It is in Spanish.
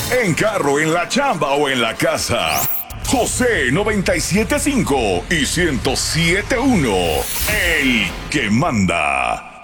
En carro, en la chamba o en la casa. José 97.5 y 107.1. El que manda.